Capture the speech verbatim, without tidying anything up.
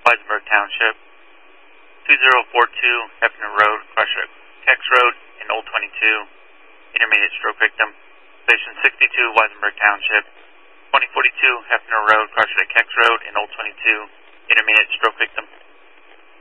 Weisenberg Township. two zero four two Hefner Road, Crusher Kex Road in Old twenty-two, intermediate stroke victim. Station sixty-two, Weisenberg Township. twenty forty-two Hefner Road, Crusher Kex Road in Old twenty-two, intermediate stroke victim.